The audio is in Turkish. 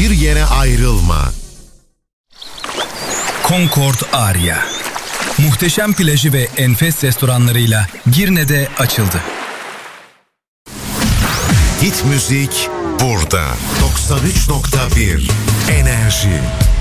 Hiçbir yere ayrılma. Concord Aria. Muhteşem plajı ve enfes restoranlarıyla Girne'de açıldı. Hit müzik burada. 93.1 Enerji.